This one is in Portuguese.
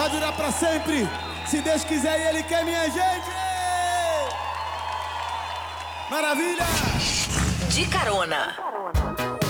vai durar pra sempre. Se Deus quiser e Ele quer, minha gente. Maravilha! De carona.